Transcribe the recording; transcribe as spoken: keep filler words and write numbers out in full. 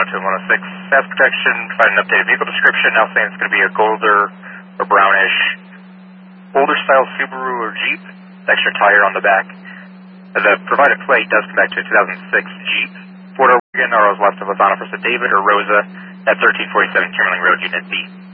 two one oh six. Fast protection, provide an updated vehicle description, now saying it's going to be a golder or brownish, older style Subaru or Jeep, extra tire on the back. The provided plate does come back to a two thousand six Jeep. Four-door wagon, or was left of Lozano for David or Rosa at thirteen forty-seven Kimmerling Road, Unit B.